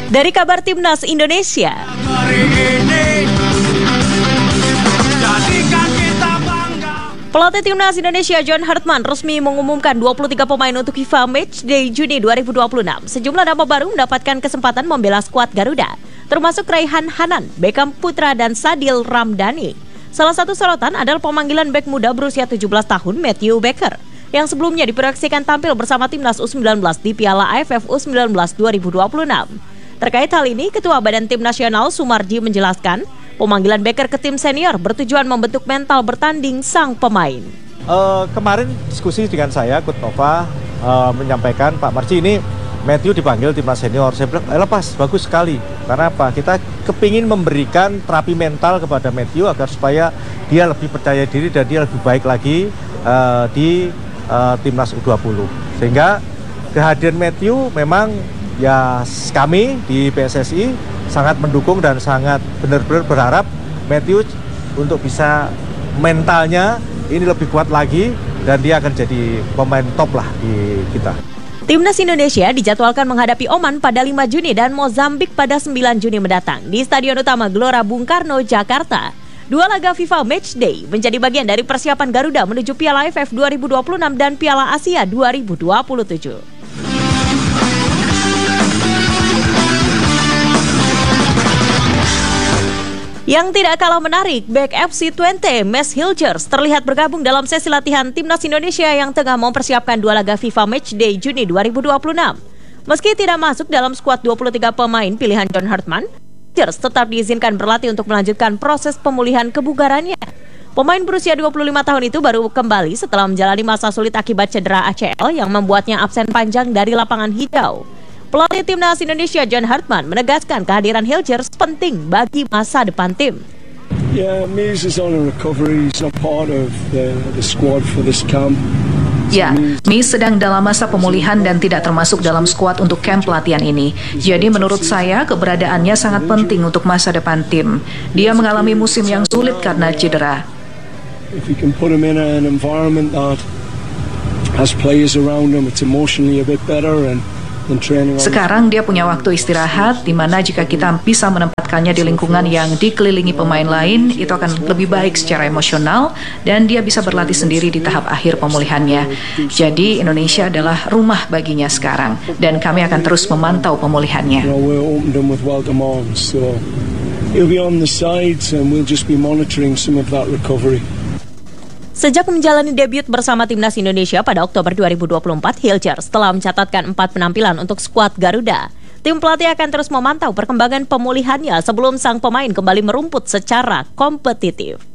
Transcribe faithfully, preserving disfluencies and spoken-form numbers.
Dari kabar Timnas Indonesia. Pelatih Timnas Indonesia John Hartman resmi mengumumkan dua puluh tiga pemain untuk FIFA Matchday Juni dua ribu dua puluh enam. Sejumlah nama baru mendapatkan kesempatan membela skuad Garuda, termasuk Raihan Hanan, Beckham Putra, dan Sadil Ramdhani. Salah satu sorotan adalah pemanggilan bek muda berusia tujuh belas tahun Matthew Baker, yang sebelumnya diproyeksikan tampil bersama Timnas U sembilan belas di Piala A F F U sembilan belas dua ribu dua puluh enam. Terkait hal ini, Ketua Badan Tim Nasional Sumarji menjelaskan, pemanggilan Baker ke tim senior bertujuan membentuk mental bertanding sang pemain. Uh, kemarin diskusi dengan saya, Coach Nova uh, menyampaikan, Pak Marji, ini Matthew dipanggil timnas senior. Saya bilang, eh lepas, bagus sekali. Karena apa? Kita kepingin memberikan terapi mental kepada Matthew agar supaya dia lebih percaya diri dan dia lebih baik lagi uh, di uh, timnas U dua puluh. Sehingga kehadiran Matthew memang ya kami di P S S I sangat mendukung dan sangat benar-benar berharap Matthew untuk bisa mentalnya ini lebih kuat lagi dan dia akan jadi pemain top lah di kita. Timnas Indonesia dijadwalkan menghadapi Oman pada lima Juni dan Mozambik pada sembilan Juni mendatang di Stadion Utama Gelora Bung Karno, Jakarta. Dua laga FIFA Matchday menjadi bagian dari persiapan Garuda menuju Piala A F F dua ribu dua puluh enam dan Piala Asia dua ribu dua puluh tujuh. Yang tidak kalah menarik, bek F C dua puluh, Mads Hilgers terlihat bergabung dalam sesi latihan Timnas Indonesia yang tengah mempersiapkan dua laga FIFA Matchday Juni dua ribu dua puluh enam. Meski tidak masuk dalam skuad dua puluh tiga pemain pilihan John Hartman, Hilgers tetap diizinkan berlatih untuk melanjutkan proses pemulihan kebugarannya. Pemain berusia dua puluh lima tahun itu baru kembali setelah menjalani masa sulit akibat cedera A C L yang membuatnya absen panjang dari lapangan hijau. Pelatih Timnas Indonesia John Hartman menegaskan kehadiran Hilgers penting bagi masa depan tim. Yeah, Mads is on a recovery. He's not part of the, the squad for this camp. Ya, Mads sedang dalam masa pemulihan dan tidak termasuk dalam skuad untuk camp latihan ini. Jadi menurut saya keberadaannya sangat penting untuk masa depan tim. Dia mengalami musim yang sulit karena cedera. If you can put him in an environment that has players around him, it's emotionally a bit better and sekarang dia punya waktu istirahat, di mana jika kita bisa menempatkannya di lingkungan yang dikelilingi pemain lain, itu akan lebih baik secara emosional dan dia bisa berlatih sendiri di tahap akhir pemulihannya. Jadi Indonesia adalah rumah baginya sekarang dan kami akan terus memantau pemulihannya. Sejak menjalani debut bersama Timnas Indonesia pada Oktober dua ribu dua puluh empat, Hilgers telah mencatatkan empat penampilan untuk skuad Garuda. Tim pelatih akan terus memantau perkembangan pemulihannya sebelum sang pemain kembali merumput secara kompetitif.